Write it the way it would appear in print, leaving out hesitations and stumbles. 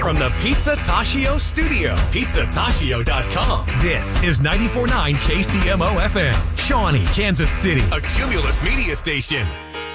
From the Pizza Tashio studio, pizzatashio.com. This is 94.9 KCMO FM, Shawnee, Kansas City, a Cumulus media station.